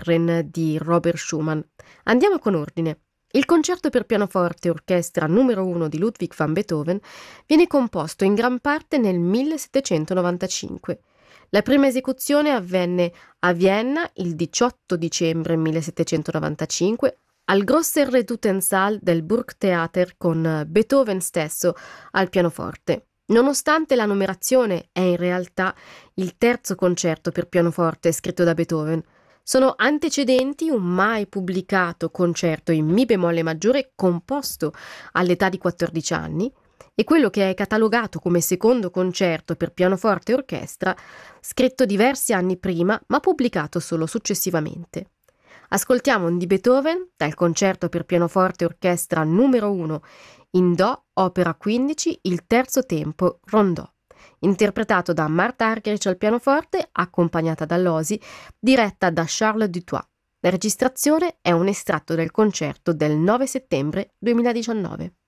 Irren di Robert Schumann. Andiamo con ordine. Il concerto per pianoforte e orchestra numero 1 di Ludwig van Beethoven viene composto in gran parte nel 1795. La prima esecuzione avvenne a Vienna il 18 dicembre 1795 al Grosser Redutensaal del Burgtheater con Beethoven stesso al pianoforte. Nonostante la numerazione è in realtà il terzo concerto per pianoforte scritto da Beethoven, sono antecedenti un mai pubblicato concerto in Mi bemolle maggiore composto all'età di 14 anni e quello che è catalogato come secondo concerto per pianoforte e orchestra, scritto diversi anni prima ma pubblicato solo successivamente. Ascoltiamo un di Beethoven dal concerto per pianoforte e orchestra numero 1 in Do, opera 15, il terzo tempo, rondò, interpretato da Martha Argerich al pianoforte, accompagnata dall'Osi, diretta da Charles Dutoit. La registrazione è un estratto del concerto del 9 settembre 2019.